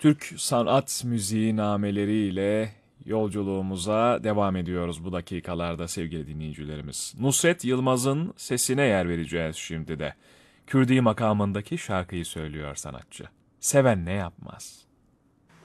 Türk sanat müziği nameleriyle yolculuğumuza devam ediyoruz bu dakikalarda sevgili dinleyicilerimiz. Nusret Yılmaz'ın sesine yer vereceğiz şimdi de. Kürdi makamındaki şarkıyı söylüyor sanatçı. Seven ne yapmaz?